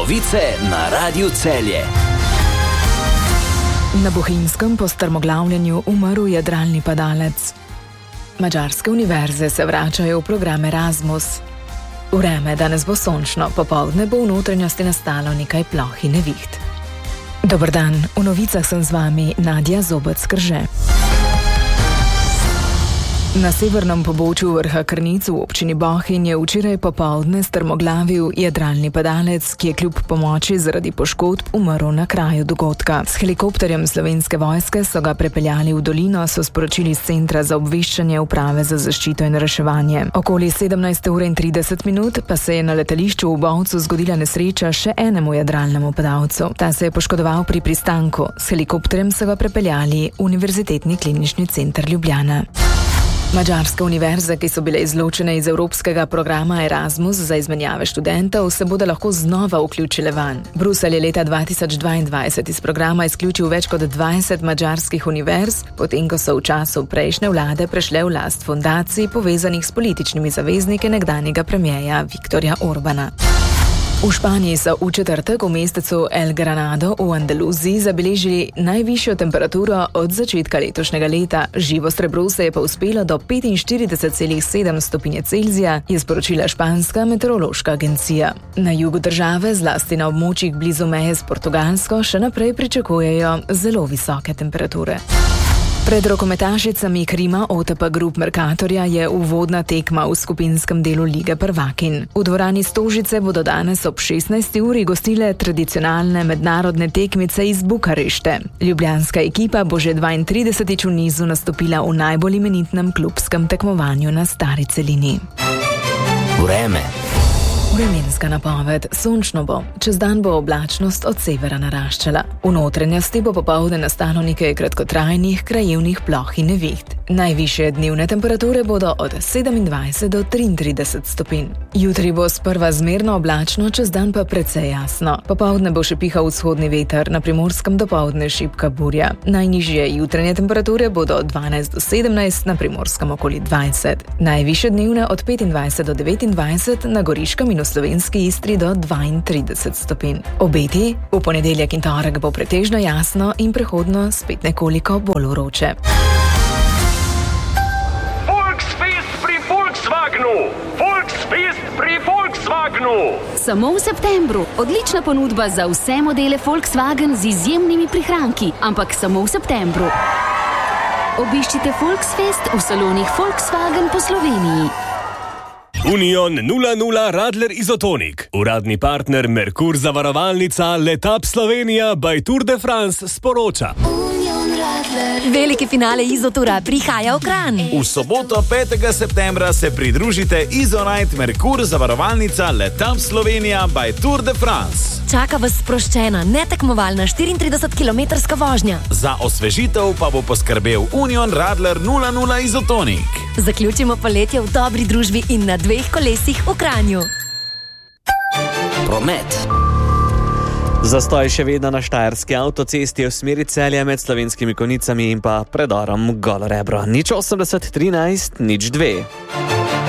Novice na Radiu Celje. Na Bohinjskem po strmoglavljanju umrl jadralni padalec. Madžarske univerze se vračajo v program Erasmus. Vreme danes bo sončno, popoldne bo v notranjosti nastalo nekaj ploh in neviht. Dober dan, v novicah sem z vami Nadja Zobec-Krže. Na severnem pobočju vrha Krnic v občini Bohinj je včeraj popoldne strmoglavil jadralni padalec, ki je kljub pomoči zaradi poškodb umrl na kraju dogodka. S helikopterjem Slovenske vojske so ga prepeljali v dolino, so sporočili iz Centra za obveščanje Uprave za zaščito in reševanje. Okoli 17:30 pa se je na letališču v Bovcu zgodila nesreča še enemu jadralnemu padalcu. Ta se je poškodoval pri pristanku. S helikopterjem so ga prepeljali v Univerzitetni klinični center Ljubljana. Madžarske univerze, ki so bile izločene iz evropskega programa Erasmus za izmenjave študentov, se bodo lahko znova vključile vanj. Bruselj je leta 2022 iz programa izključil več kot 20 madžarskih univerz, potem ko so v času prejšnje vlade prešle v last fundacij povezanih s političnimi zavezniki nekdanjega premierja Viktorja Orbana. V Španiji so v četrtek v mestecu El Granado v Andaluziji zabeležili najvišjo temperaturo od začetka letošnjega leta. Živo srebro se je povzpelo do 45,7 stopinje Celzija, je sporočila španska meteorološka agencija. Na jugu države, zlasti na območjih blizu meje s Portugalsko, še naprej pričakujejo zelo visoke temperature. Pred rokometašicami Krima OTP Group Mercatorja je uvodna tekma v skupinskem delu Lige prvakinj. V dvorani Stožice bodo danes ob 16. uri gostile tradicionalne mednarodne tekmice iz Bukarešte. Ljubljanska ekipa bo že 32. v nizu nastopila v najbolj imenitnem klubskem tekmovanju na stari celini. Vreme. Vremenska napoved. Sončno bo. Čez dan bo oblačnost od severa naraščala. V notranjosti bo popoldne nastalo nekaj kratkotrajnih krajevnih ploh in neviht. Najvišje dnevne temperature bodo od 27 do 33 stopinj. Jutri bo sprva zmerno oblačno, čez dan pa precej jasno. Popoldne bo še pihal vzhodni veter, na Primorskem dopoldne šibka burja. Najnižje jutranje temperature bodo od 12 do 17, na Primorskem okoli 20. Najvišje dnevne od 25 do 29, na Goriškem in v Slovenski Istri do 32 stopinj. Obeti, v ponedeljek in torek bo pretežno jasno in prehodno spet nekoliko bolj vroče. Volksfest pri Volkswagenu! Samo v septembru. Odlična ponudba za vse modele Volkswagen z izjemnimi prihranki, ampak samo v septembru. Obiščite Volksfest v salonih Volkswagen po Sloveniji. Union 00 Radler Izotonik. Uradni partner Merkur zavarovalnica Letap Slovenija by Tour de France sporoča. Veliki finale Izotura prihaja v Kranj. V soboto 5. septembra se pridružite Izonite Merkur zavarovalnica Letap Slovenija by Tour de France. Čaka vas sproščena, netekmovalna 34-kilometrska vožnja. Za osvežitev pa bo poskrbel Union Radler 00 Izotonik. Zaključimo poletje v dobri družbi in na 2 kolesih v Kranju. Promet. Zastoj še vedno na štajerski avtocesti v smeri Celja med Slovenskimi Konjicami in pa predorom Golo Rebro. 080 13 02.